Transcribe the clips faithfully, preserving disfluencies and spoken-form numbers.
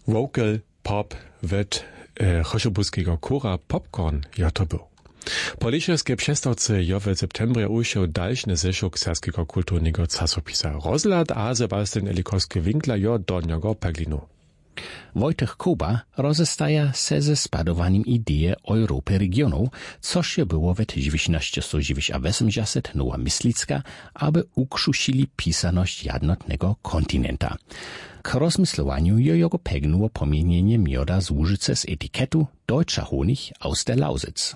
Vocal pop wird e, choszobuskiego kura popcorn ja to był. Policzeskie przestawcy jo w septembrze usiał dalszny zeszuk serskiego kulturnego czasopisa Rozlad, a Sebastian Elikowski Winkler jo dolnego Peglinu. Wojtek Kuba rozestaja se ze spadowaniem idei Europy regionu, coż je było w tysiąc dziewięćset nowa Myslicka, aby ukrzusili pisaność jednotnego kontynenta. K rozmyslowaniu jo jego pegnuło pomienienie mioda z Łużyce z etykietu Deutscher Honig aus der Lausitz.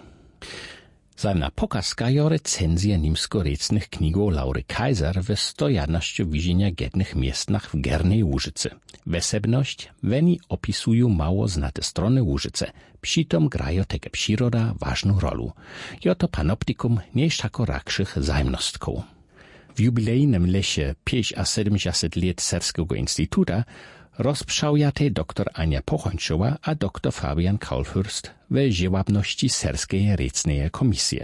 Zajemna pokazka jo recenzja nimsko-recnych knigów Laury Kaiser w sto jednastu widzenia getnych miestnach w Gernej Łużycy. Wesebność weni opisują mało znate strony Łużyce, przytom grają teke przyroda ważną rolę. Jo to panoptikumniejszako rakszych zajemnostków. W jubilejnym lesie pięć a siedemdziesiąt lat Serskiego Instytuta rozprzałjate doktor Ania Pochończowa a doktor Fabian Kaulfürst w żałobności Serskiej Recnej Komisji.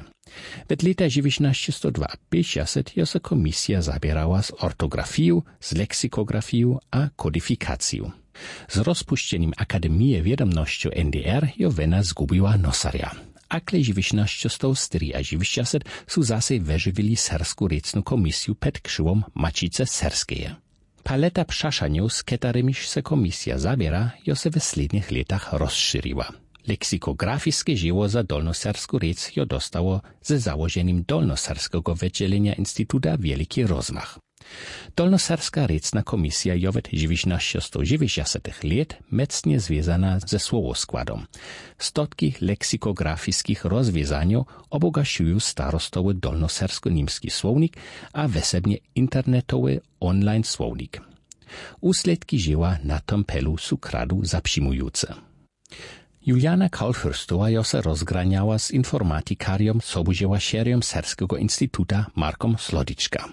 W lata dziewiętnaście pięćdziesiąt jo se komisja zabierała z ortografią, z leksykografią a kodyfikacją. Z rozpuszczeniem Akademii Wiadomności N D R jo wena zgubiła nosaria. Akle dziewiętnaście dziewięćdziesiąt su zase wyżywili Serską Recną Komisję pod krzyłom Macice Serskeje. Paleta przaszaniów, z którymiż se komisja zabiera, jo se w slednich latach rozszerzyła. Leksikografiskie dzieło za Dolnoserską Rec jo dostało ze założeniem Dolnoserskiego Wydzielenia Instytuta wielki rozmach. Dolnoserska Recna Komisja jo w dziewiętnaście dziewięćdziesiątych lat mocnie związana ze słowoskładom. Stotki leksikografiskich rozwiązaniów obogaciują starostowy dolnosersko-niemski słownik, a wesebnie internetowy online słownik. Usledki dzieła na tym pelu su kradu zaprzymujące. Juliana Kaulfürstowa jo se rozgraniała z informatikarium sobudzieła serium Serskiego Instytuta Markom Slodiczka.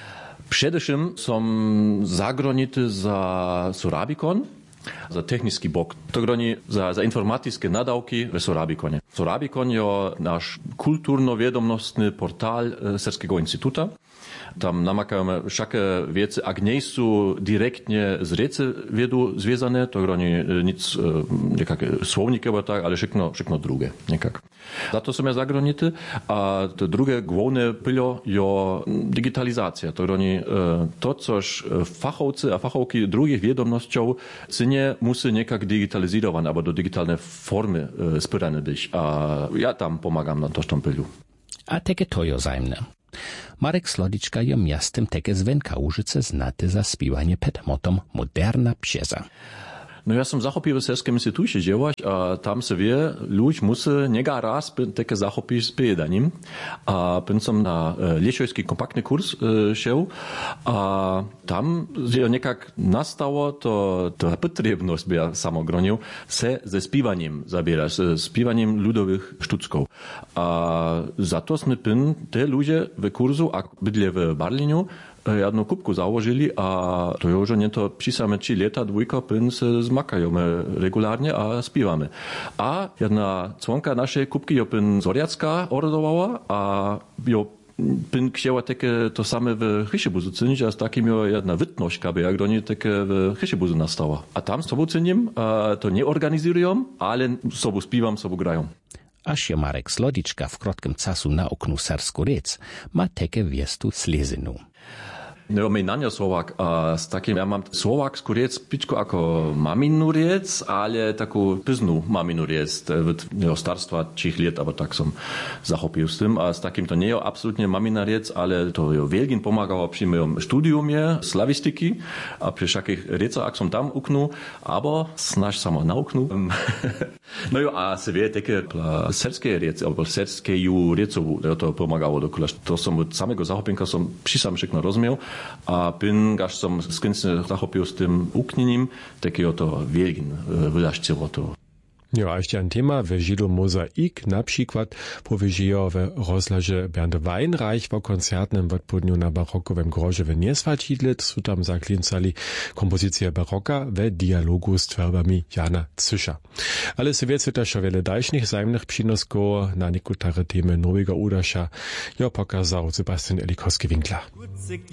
Především som zagronity za Sorabikon, za technický bok. To groni za, za informatické nadawki v Sorabikonie. Sorabikon je náš kulturno-viedomnostný portál Serskiego Instytuta. Tam namakamy wszelkie wiece, a nie są direktnie z rece wiedu związane, to groni nic, niekak słowniki, tak, ale wszystko, wszystko drugie, niekak. Za to są ja zagronity, a to drugie główne pylio jo digitalizacja. To groni to, coś fachowcy, a fachowki drugich wiadomościów cynie musi niekak digitalizowane, albo do digitalnej formy spyrane być. A ja tam pomagam na to sztampylu. A teke to jo zajemne. Marek Slodiczka jo miastem teke zwenka Łużyce znaty za spiwanie pod motom Moderna Psieza. No ja som zachopił w Serskim Instytucie działać, a tam se wie, ludź musi niega raz takie zachopić z pyjedaniem. A pyn som na lesiojski kompaktny kurs się, a tam je niekak nastało, to, to potrzebność by ja samogronił, se ze spiwaniem zabierać, ze spiwaniem ludowych sztuczków. A za to sme pyn te ludzie w kursu, a bydle w Barliniu, jedną kubku założyli, a to już nie to przysame trzy lata, dwójka, pyn se zmakajemy regularnie, a śpiewamy. A jedna członka naszej kubki, jo pyn Zoriacka ordowała, a jo pyn chciała takie to same w Chyszybuzu cynić, a z takim jo jedna wytność, aby jak do niej takie w Chyszybuzu nastała. A tam z sobą cyniem, a to nie organizują, ale z sobą śpiewam, z sobą grają. Aż je Marek Slodiczka w krótkim czasu na oknu Sersku Rec ma takie wiestu slezinu. No, my Nania Słowak, a z takim, ja mam słowacku riec, piczko jako maminu riec, ale taką pyznu maminu riec, od starstwa trzech lat, albo tak som zachopił z tym, a z takim to nie jest absolutnie mamina riec, ale to jo wielgin pomagało przy moim studiumie slawistyki, a przy wszakich riecach, jak som tam uknął, albo snaž samo nauknął. No jo, a se wie, takie serskie riece, albo serskie ju riecowu, to pomagało dokola. To som od samego zachopinka som przysam wszystko rozumiał, a pyn, gaż som skądś zachopił z tym uknieniem, takiego to wielgin wylaszczyło to. Ja, a jeszcze ein Thema, w Žilu Mozaik, na przykład powyżejo w rozlaže Bernd Weinreich w koncertnym odpodniu na barokowym grozie w Nieswatidlet, su tam zaklincali kompozycje baroka w dialogu z tworbami Jana Zyscha. Ale se wiece też o wiele dalszych zajemnych przynosków na niektóre temy nowego uderza, ja pokazał Sebastian Elikowski Winkler.